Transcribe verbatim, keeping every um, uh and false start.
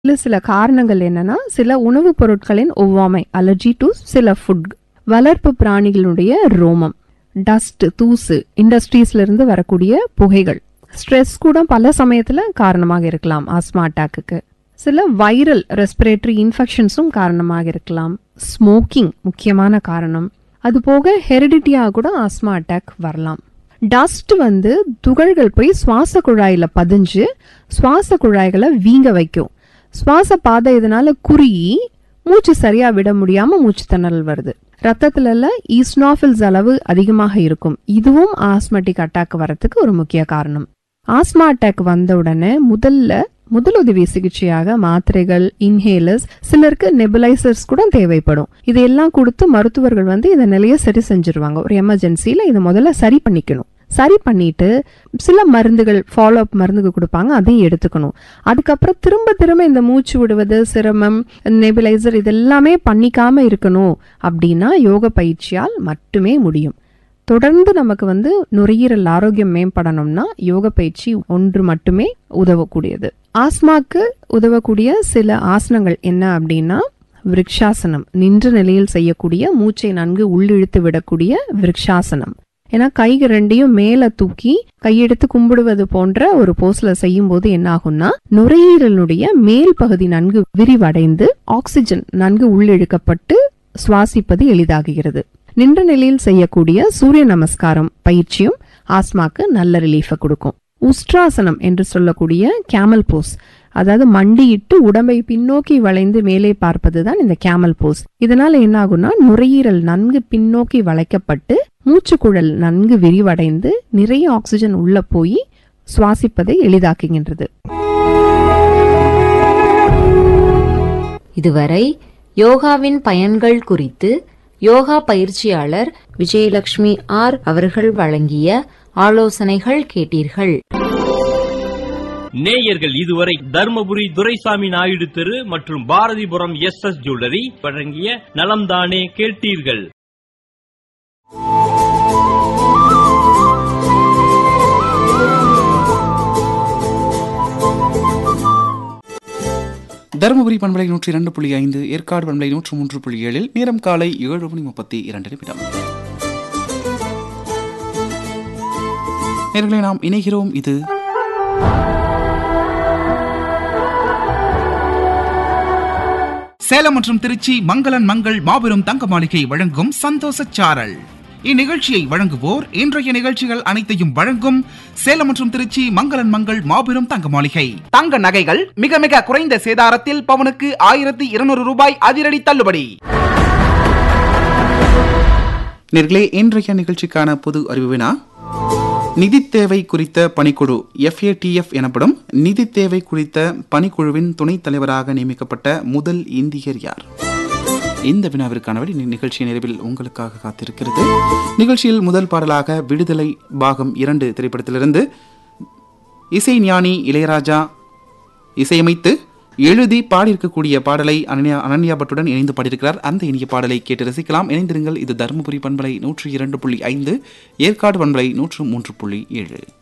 இல்ல சில காரணங்கள் என்னன்னா, சில உணவுப் பொருட்களின் ஒவ்வாமை, அலர்ஜி டு சில ஃபுட், வளர்ப்பு பிராணிகளுடைய ரோமம், டஸ்ட், தூசு, இண்டஸ்ட்ரீஸ்ல இருந்து வரக்கூடிய புகைகள், ஸ்ட்ரெஸ் கூட பல சமயத்துல காரணமாக இருக்கலாம் ஆஸ்மா அட்டாக்குக்கு. சில வைரல் ரெஸ்பிரேட்டரி இன்ஃபெக்ஷன்ஸும் காரணமாக இருக்கலாம். ஸ்மோக்கிங் முக்கியமான காரணம். அது போக ஹெரிடிட்டியா கூட ஆஸ்மா அட்டாக் வரலாம். டஸ்ட் வந்து துகள்கள் போய் சுவாச குழாயில பதிஞ்சு சுவாச குழாய்களை வீங்க வைக்கும். சுவாச பாதை இதனால குறுகி மூச்சு சரியா விட முடியாம மூச்சு திணறல் வருது. ரத்தத்துல ஈஸ்னோஃபில்ஸ் அளவு அதிகமாக இருக்கும். இதுவும் ஆஸ்மட்டிக் அட்டாக் வரத்துக்கு ஒரு முக்கிய காரணம். ஆஸ்மா அட்டாக் வந்த உடனே முதல்ல முதலுதவி சிகிச்சையாக மாத்திரைகள், இன்ஹேலர்ஸ், சிலருக்கு நெபுலைசர்ஸ் கூட தேவைப்படும். இதையெல்லாம் கொடுத்து மருத்துவர்கள் வந்து இந்த நிலையை சரி செஞ்சிருவாங்க. ஒரு எமர்ஜென்சில இதை முதல்ல சரி பண்ணிக்கணும். சரி பண்ணிட்டு சில மருந்துகள், ஃபாலோ அப் மருந்துகள் கொடுப்பாங்க, அதையும் எடுத்துக்கணும். அதுக்கப்புறம் திரும்ப திரும்ப இந்த மூச்சு விடுவது சிரமம், நெபுலைசர் இதெல்லாமே பண்ணிக்காம இருக்கணும் அப்படின்னா யோக பயிற்சியால் மட்டுமே முடியும். தொடர்ந்து நமக்கு வந்து நுரையீரல் ஆரோக்கியம் மேம்படணும்னா யோக பயிற்சி ஒன்று மட்டுமே உதவக்கூடியது. ஆஸ்மாக்கு உதவக்கூடிய சில ஆசனங்கள் என்ன அப்படின்னா, விருக்ஷாசனம், நின்ற நிலையில் செய்யக்கூடிய மூச்சை நன்கு உள்ளிழுத்து விடக்கூடிய விருக்ஷாசனம். ஏன்னா கைகள் ரெண்டையும் மேல தூக்கி கையெடுத்து கும்பிடுவது போன்ற ஒரு போஸ்ல செய்யும் போது என்ன ஆகும்னா, நுரையீரலுடைய மேல் பகுதி நன்கு விரிவடைந்து ஆக்சிஜன் நன்கு உள்ளிழுக்கப்பட்டு சுவாசிப்பது எளிதாகிறது. நின்ற நிலையில் செய்யக்கூடிய சூரிய நமஸ்காரம் பயிற்சியும் ஆஸ்மாக்கு நல்ல ரிலீஃபை கொடுக்கும். உஸ்ட்ராசனம் என்று சொல்லக்கூடிய கேமல் போஸ், அதாவது மண்டியிட்டு உடம்பை பின்னோக்கி வளைந்து மேலே பார்ப்பதுதான் இந்த கேமல் போஸ். இதனால என்ன ஆகும்னா, நுரையீரல் நன்கு பின்னோக்கி வளைக்கப்பட்டு மூச்சுக்குழல் நன்கு விரிவடைந்து நிறைய ஆக்சிஜன் உள்ள போய் சுவாசிப்பதை எளிதாக்குகின்றது. இதுவரை யோகாவின் பயன்கள் குறித்து யோகா பயிற்சியாளர் விஜயலட்சுமி ஆர் அவர்கள் வழங்கிய ஆலோசனைகள் கேட்டீர்கள். நேயர்கள் இதுவரை தர்மபுரி துரைசாமி நாயுடு தெரு மற்றும் பாரதிபுரம் எஸ் எஸ் ஜுவல்லரி வழங்கிய நலம்தானே கேட்டீர்கள். தருமபுரி பண்பலை நூற்றி இரண்டு புள்ளி ஐந்து, ஏற்காடு பண்பலை நூற்று மூன்று புள்ளி ஏழில் நேரம் காலை ஏழு மணி முப்பத்தி இரண்டு நிமிடம். நேர்களை நாம் இணைகிறோம். இது சேலம் மற்றும் திருச்சி மங்களன் மங்கள் மாபெரும் தங்க மாளிகை வழங்கும் சந்தோஷ சாரல். இந்நிகழ்ச்சியை வழங்குவோர் இன்றைய நிகழ்ச்சிகள் அனைத்தையும் வழங்கும் சேலம் மற்றும் திருச்சி மங்களன் மங்கள் மாபெரும் தங்க மாளிகை. தங்க நகைகள் மிக மிக குறைந்த சேதாரத்தில் பவுனுக்கு ஆயிரத்தி இருநூறு ரூபாய் அதிரடி தள்ளுபடி. நேர்களே, இன்றைய நிகழ்ச்சிக்கான பொது அறிவினா, நிதி தேவை குறித்த பணிக்குழு எஃப் ஏ டி எஃப் எனப்படும் நிதி தேவை குறித்த பணிக்குழுவின் துணைத் தலைவராக நியமிக்கப்பட்ட முதல் இந்தியர் யார்? இந்த வினாவிற்கான விடை நிகழ்ச்சி நிறைவில் உங்களுக்காக காத்திருக்கிறது. நிகழ்ச்சியில் முதல் பாடலாக விடுதலை பாகம் இரண்டு திரைப்படத்திலிருந்து இசை ஞானி இளையராஜா இசையமைத்து எழுதி பாடியிருக்கக்கூடிய பாடலை அனன்யா அனன்யா பட்டுடன் இணைந்து பாடியிருக்கிறார். அந்த இனிய பாடலை கேட்டு ரசிக்கலாம். இணைந்திருங்கள். இது தருமபுரி பண்பலை நூற்றி இரண்டு புள்ளி ஐந்து, ஏற்காடு பண்பலை நூற்று மூன்று புள்ளி ஏழு.